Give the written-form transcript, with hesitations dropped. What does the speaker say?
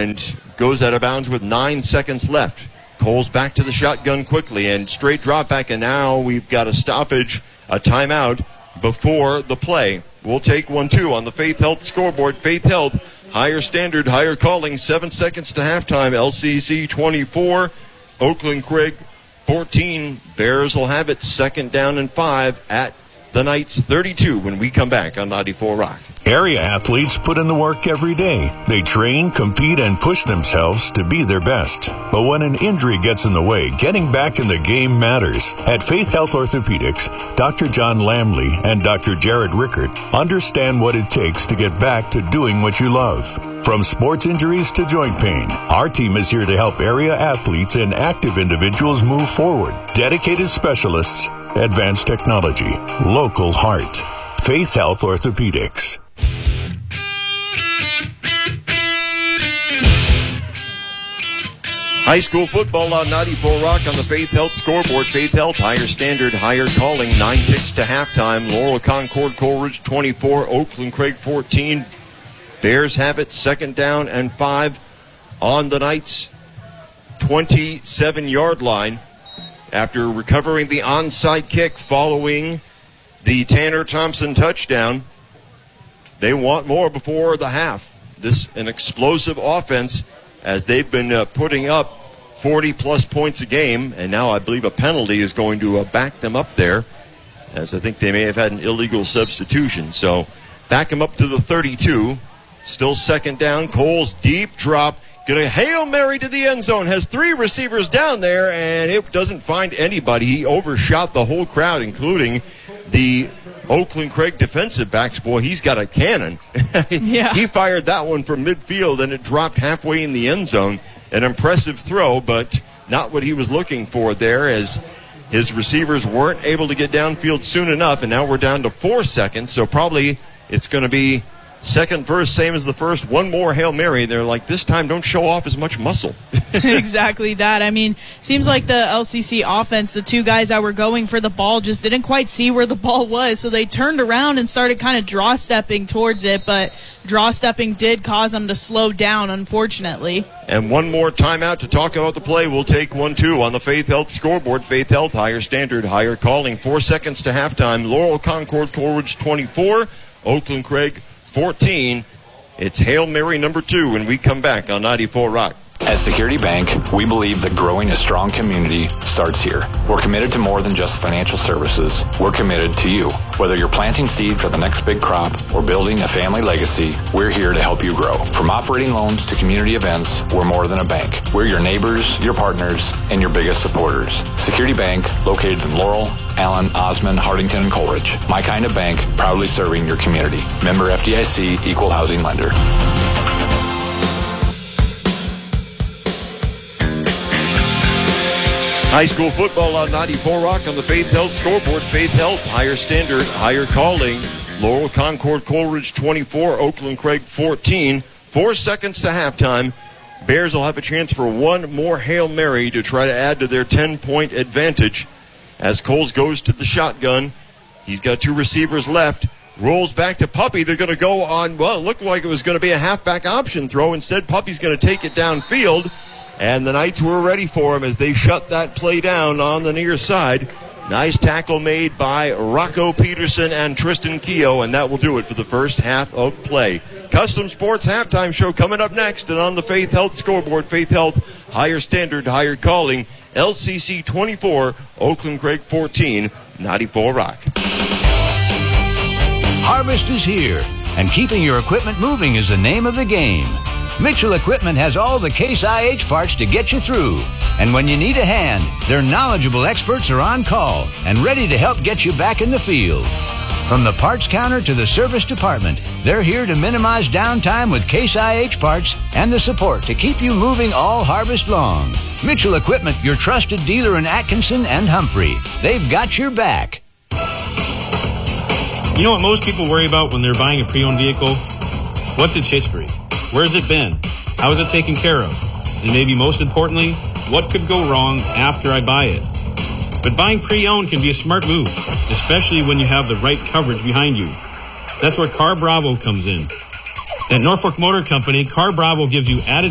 and goes out of bounds with 9 seconds left. Coles back to the shotgun quickly and straight drop back, and now we've got a stoppage, a timeout before the play. We'll take 1-2 on the Faith Health scoreboard. Faith Health, higher standard, higher calling, 7 seconds to halftime. LCC 24, Oakland Craig 14. Bears will have it second down and 5 at the Knights 32 when we come back on 94 Rock. Area athletes put in the work every day. They train, compete, and push themselves to be their best. But when an injury gets in the way, getting back in the game matters. At Faith Health Orthopedics, Dr. John Lamley and Dr. Jared Rickert understand what it takes to get back to doing what you love. From sports injuries to joint pain, our team is here to help area athletes and active individuals move forward. Dedicated specialists, advanced technology, local heart. Faith Health Orthopedics. High school football on 94 Rock on the Faith Health scoreboard. Faith Health, higher standard, higher calling, 9 ticks to halftime. Laurel Concord Coleridge 24, Oakland Craig 14. Bears have it second down and 5 on the Knights' 27-yard line after recovering the onside kick following the Tanner Thompson touchdown. They want more before the half. This an explosive offense as they've been putting up 40-plus points a game, and now I believe a penalty is going to back them up there, as I think they may have had an illegal substitution. So back them up to the 32. Still second down. Coles deep drop. Going to Hail Mary to the end zone. Has 3 receivers down there, and it doesn't find anybody. He overshot the whole crowd, including the Oakland Craig defensive backs. Boy, he's got a cannon. Yeah. He fired that one from midfield, and it dropped halfway in the end zone. An impressive throw, but not what he was looking for there, as his receivers weren't able to get downfield soon enough, and now we're down to 4 seconds, so probably it's going to be second verse, same as the first. One more Hail Mary. They're like, this time don't show off as much muscle. Exactly that. I mean, seems like the LCC offense, the 2 guys that were going for the ball just didn't quite see where the ball was, so they turned around and started kind of draw-stepping towards it, but draw-stepping did cause them to slow down, unfortunately. And one more timeout to talk about the play. We'll take 1-2 on the Faith Health scoreboard. Faith Health, higher standard, higher calling. 4 seconds to halftime. Laurel Concord Coleridge 24, Oakland Craig 14. It's Hail Mary number 2 when we come back on 94 Rock. At Security Bank, we believe that growing a strong community starts here. We're committed to more than just financial services. We're committed to you. Whether you're planting seed for the next big crop or building a family legacy, we're here to help you grow. From operating loans to community events, we're more than a bank. We're your neighbors, your partners, and your biggest supporters. Security Bank, located in Laurel, Allen, Osmond, Hardington, and Coleridge. My kind of bank, proudly serving your community. Member FDIC, Equal Housing Lender. High school football on 94 Rock on the Faith Health scoreboard. Faith Health, higher standard, higher calling. Laurel Concord Coleridge 24, Oakland Craig 14. 4 seconds to halftime. Bears will have a chance for one more Hail Mary to try to add to their 10-point advantage. As Coles goes to the shotgun, he's got 2 receivers left. Rolls back to Puppy. They're going to go on, well, it looked like it was going to be a halfback option throw. Instead, Puppy's going to take it downfield. And the Knights were ready for him as they shut that play down on the near side. Nice tackle made by Rocco Peterson and Tristan Keogh, and that will do it for the first half of play. Custom Sports Halftime Show coming up next, and on the Faith Health scoreboard, Faith Health, higher standard, higher calling. LCC 24, Oakland Craig 14, 94 Rock. Harvest is here, and keeping your equipment moving is the name of the game. Mitchell Equipment has all the Case IH parts to get you through. And when you need a hand, their knowledgeable experts are on call and ready to help get you back in the field. From the parts counter to the service department, they're here to minimize downtime with Case IH parts and the support to keep you moving all harvest long. Mitchell Equipment, your trusted dealer in Atkinson and Humphrey. They've got your back. You know what most people worry about when they're buying a pre-owned vehicle? What's its history? Where's it been? How is it taken care of? And maybe most importantly, what could go wrong after I buy it? But buying pre-owned can be a smart move, especially when you have the right coverage behind you. That's where Car Bravo comes in. At Norfolk Motor Company, Car Bravo gives you added